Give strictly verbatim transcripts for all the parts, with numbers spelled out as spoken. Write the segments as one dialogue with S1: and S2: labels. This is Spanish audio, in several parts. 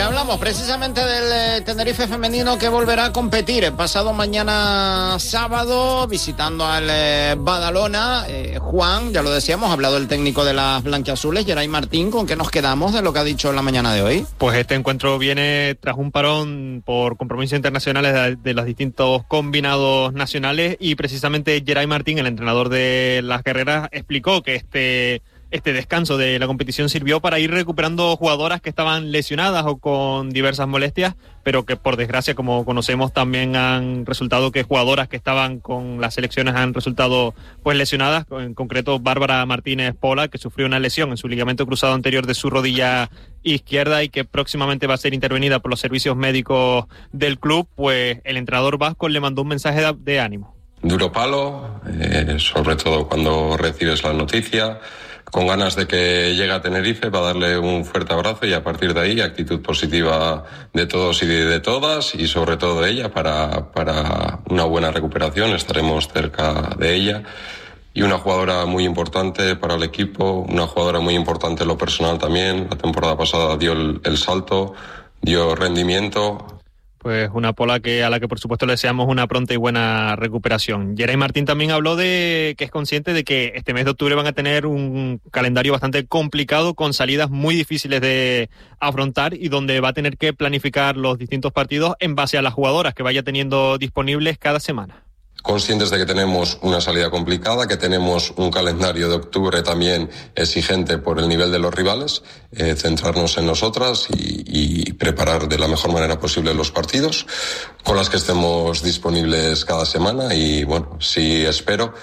S1: hablamos precisamente del eh, Tenerife femenino que volverá a competir el pasado mañana sábado visitando al eh, Badalona. Eh, Juan, ya lo decíamos, ha hablado el técnico de las blanquiazules, Geray Martín. ¿Con qué nos quedamos de lo que ha dicho en la mañana de hoy?
S2: Pues este encuentro viene tras un parón por compromisos internacionales de, de los distintos combinados nacionales, y precisamente Geray Martín, el entrenador de las guerreras, explicó que este... Este descanso de la competición sirvió para ir recuperando jugadoras que estaban lesionadas o con diversas molestias, pero que por desgracia, como conocemos, también han resultado que jugadoras que estaban con las selecciones han resultado pues lesionadas. En concreto, Bárbara Martínez Pola, que sufrió una lesión en su ligamento cruzado anterior de su rodilla izquierda y que próximamente va a ser intervenida por los servicios médicos del club. Pues el entrenador vasco le mandó un mensaje de, de ánimo.
S3: Duro palo, eh, sobre todo cuando recibes la noticia, con ganas de que llegue a Tenerife para darle un fuerte abrazo, y a partir de ahí actitud positiva de todos y de, de todas, y sobre todo de ella para, para una buena recuperación. Estaremos cerca de ella, y una jugadora muy importante para el equipo, una jugadora muy importante en lo personal también. La temporada pasada dio el, el salto, dio rendimiento.
S2: Pues una Pola que a la que por supuesto le deseamos una pronta y buena recuperación. Geray Martín también habló de que es consciente de que este mes de octubre van a tener un calendario bastante complicado, con salidas muy difíciles de afrontar, y donde va a tener que planificar los distintos partidos en base a las jugadoras que vaya teniendo disponibles cada semana.
S3: Conscientes de que tenemos una salida complicada, que tenemos un calendario de octubre también exigente por el nivel de los rivales, eh, centrarnos en nosotras y, y preparar de la mejor manera posible los partidos con las que estemos disponibles cada semana. Y bueno, sí espero,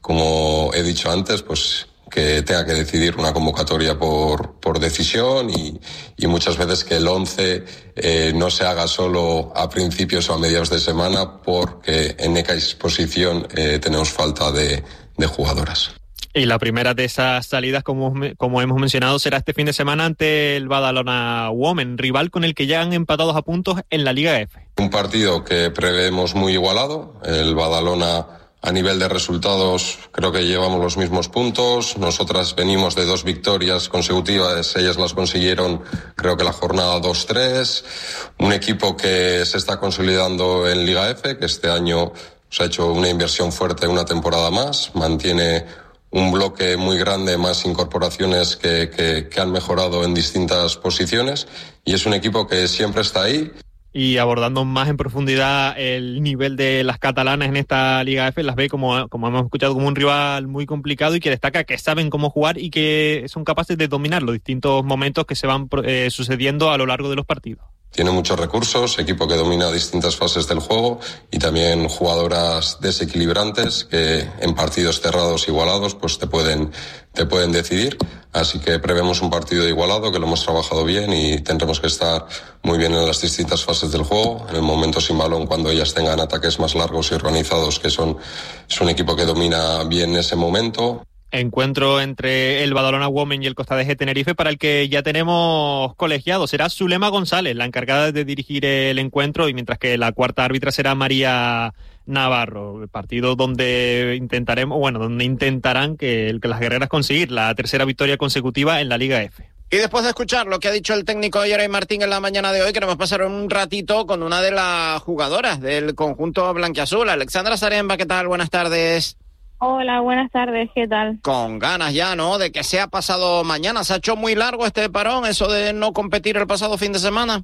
S3: como he dicho antes, pues que tenga que decidir una convocatoria por, por decisión, y, y muchas veces que el once eh, no se haga solo a principios o a mediados de semana, porque en X posición eh, tenemos falta de, de jugadoras.
S2: Y la primera de esas salidas, como, como hemos mencionado, será este fin de semana ante el Badalona Women, rival con el que ya han empatado a puntos en la Liga F.
S3: Un partido que prevemos muy igualado. El Badalona, a nivel de resultados, creo que llevamos los mismos puntos. Nosotras venimos de dos victorias consecutivas, ellas las consiguieron creo que la jornada dos tres. Un equipo que se está consolidando en Liga F, que este año se ha hecho una inversión fuerte una temporada más, mantiene un bloque muy grande, más incorporaciones que, que, que han mejorado en distintas posiciones, y es un equipo que siempre está ahí.
S2: Y abordando más en profundidad el nivel de las catalanas en esta Liga F, las ve, como, como hemos escuchado, como un rival muy complicado, y que destaca que saben cómo jugar y que son capaces de dominar los distintos momentos que se van eh, sucediendo a lo largo de los partidos.
S3: Tiene muchos recursos, equipo que domina distintas fases del juego, y también jugadoras desequilibrantes que en partidos cerrados igualados pues te pueden, te pueden decidir. Así que prevemos un partido igualado, que lo hemos trabajado bien, y tendremos que estar muy bien en las distintas fases del juego. En el momento sin balón, cuando ellas tengan ataques más largos y organizados, que son, es un equipo que domina bien ese momento.
S2: Encuentro entre el Badalona Women y el Costa de G Tenerife, para el que ya tenemos colegiado. Será Zulema González la encargada de dirigir el encuentro, y mientras que la cuarta árbitra será María Navarro. El partido donde intentaremos, bueno, donde intentarán que, que las guerreras conseguir la tercera victoria consecutiva en la Liga F.
S1: Y después de escuchar lo que ha dicho el técnico Geray Martín en la mañana de hoy, queremos pasar un ratito con una de las jugadoras del conjunto blanquiazul, Alexandra Zaremba. ¿Qué tal? Buenas tardes.
S4: Hola, buenas tardes, ¿qué tal?
S1: Con ganas ya, ¿no?, de que sea pasado mañana. ¿Se ha hecho muy largo este parón, eso de no competir el pasado fin de semana?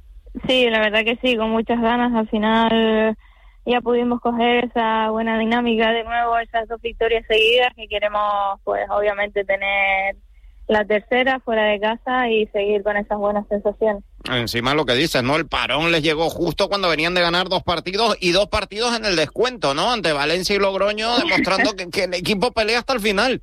S4: Sí, la verdad que sí, con muchas ganas. Al final ya pudimos coger esa buena dinámica de nuevo, esas dos victorias seguidas, que queremos, pues obviamente, tener la tercera fuera de casa y seguir con esas buenas sensaciones.
S1: Encima lo que dices, ¿no? El parón les llegó justo cuando venían de ganar dos partidos, y dos partidos en el descuento, ¿no? Ante Valencia y Logroño, demostrando que, que el equipo pelea hasta el final.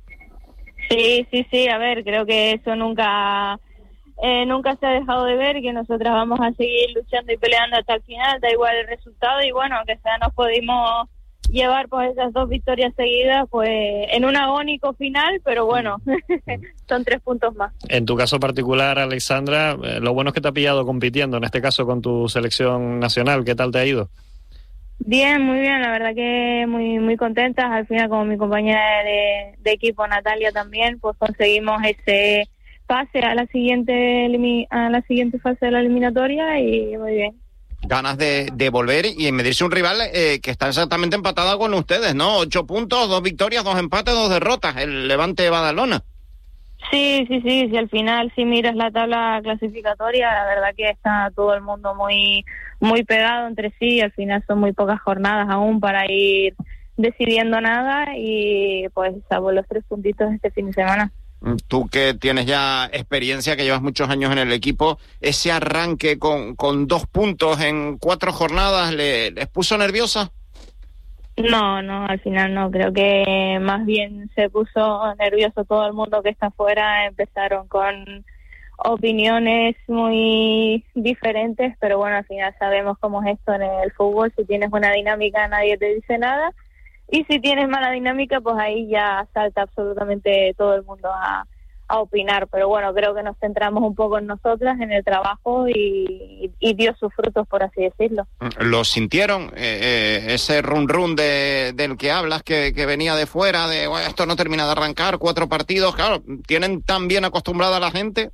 S4: Sí, sí, sí, a ver, creo que eso nunca eh, nunca se ha dejado de ver, que nosotras vamos a seguir luchando y peleando hasta el final, da igual el resultado, y bueno, que sea nos pudimos llevar pues esas dos victorias seguidas pues en un agónico final, pero bueno, son tres puntos más.
S2: En tu caso particular, Alexandra, eh, lo bueno es que te ha pillado compitiendo, en este caso con tu selección nacional. ¿Qué tal te ha ido?
S4: Bien, muy bien, la verdad que muy muy contentas. Al final, como mi compañera de, de equipo Natalia también, pues conseguimos ese pase a la siguiente elimi- a la siguiente fase de la eliminatoria y muy bien.
S1: Ganas de, de volver y medirse un rival eh, que está exactamente empatada con ustedes, ¿no? Ocho puntos, dos victorias, dos empates, dos derrotas, el Levante Badalona.
S4: Sí, sí, sí, sí, al final si miras la tabla clasificatoria, la verdad que está todo el mundo muy muy pegado entre sí, al final son muy pocas jornadas aún para ir decidiendo nada y pues salvo los tres puntitos este fin de semana.
S1: Tú que tienes ya experiencia, que llevas muchos años en el equipo, ese arranque con, con dos puntos en cuatro jornadas, ¿le, ¿les puso nerviosa?
S4: No, no, al final no, creo que más bien se puso nervioso todo el mundo que está afuera, empezaron con opiniones muy diferentes, pero bueno, al final sabemos cómo es esto en el fútbol, si tienes buena dinámica nadie te dice nada, y si tienes mala dinámica pues ahí ya salta absolutamente todo el mundo a, a opinar, pero bueno, creo que nos centramos un poco en nosotras, en el trabajo y, y dio sus frutos, por así decirlo.
S1: ¿Lo sintieron? Eh, eh, ese run run de, del que hablas, que, que venía de fuera, de bueno, esto no termina de arrancar, cuatro partidos, claro, ¿tienen tan bien acostumbrada a la gente?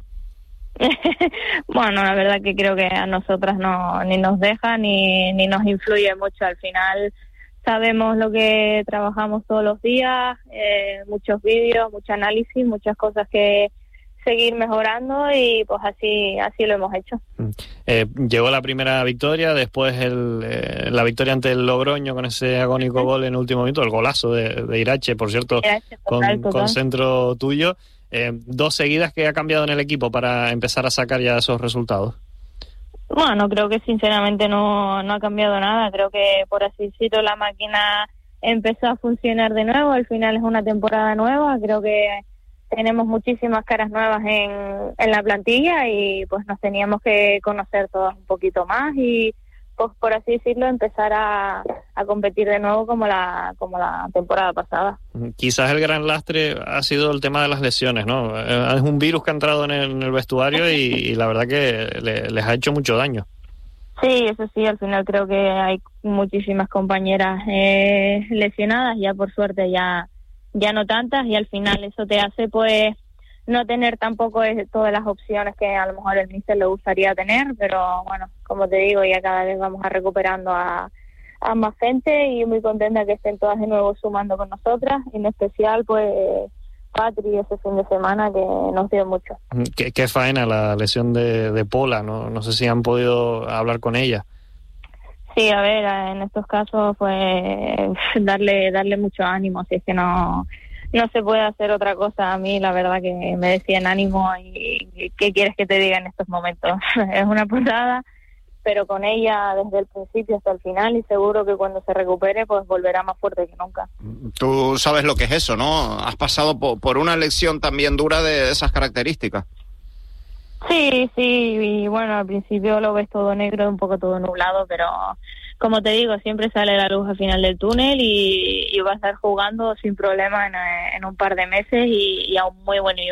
S4: Bueno, la verdad que creo que a nosotras no ni nos deja ni, ni nos influye mucho. Al final sabemos lo que trabajamos todos los días, eh, muchos vídeos, mucho análisis, muchas cosas que seguir mejorando y pues así así lo hemos hecho.
S5: Eh, llegó la primera victoria, después el, eh, la victoria ante el Logroño con ese agónico gol en el último minuto, el golazo de, de Irache, por cierto, Irache, total, con, total. con centro tuyo. Eh, dos seguidas que ha cambiado en el equipo para empezar a sacar ya esos resultados.
S4: Bueno, creo que sinceramente no, no ha cambiado nada. Creo que, por así decirlo, la máquina empezó a funcionar de nuevo. Al final es una temporada nueva. Creo que tenemos muchísimas caras nuevas en, en la plantilla y pues nos teníamos que conocer todas un poquito más y pues por así decirlo empezar a, a competir de nuevo como la como la temporada pasada.
S5: Quizás el gran lastre ha sido el tema de las lesiones, ¿no? Es un virus que ha entrado en el, en el vestuario y, y la verdad que le, les ha hecho mucho daño.
S4: Sí, eso sí, al final creo que hay muchísimas compañeras eh, lesionadas, ya por suerte ya ya no tantas, y al final eso te hace pues no tener tampoco todas las opciones que a lo mejor el míster le gustaría tener, pero bueno, como te digo, ya cada vez vamos a recuperando a, a más gente y muy contenta que estén todas de nuevo sumando con nosotras, en especial pues Patri ese fin de semana que nos dio mucho.
S5: Qué, qué faena la lesión de, de Pola, ¿no? No sé si han podido hablar con ella.
S4: Sí, a ver, en estos casos pues darle darle mucho ánimo, si es que no no se puede hacer otra cosa. A mí la verdad que me decían ánimo y, y ¿qué quieres que te diga en estos momentos? Es una putada, pero con ella desde el principio hasta el final y seguro que cuando se recupere pues volverá más fuerte que nunca.
S1: Tú sabes lo que es eso, ¿no? Has pasado por, por una lección también dura de esas características.
S4: Sí, sí, y bueno, al principio lo ves todo negro, un poco todo nublado, pero como te digo, siempre sale la luz al final del túnel y, y va a estar jugando sin problema en, en un par de meses y, y a un muy buen nivel.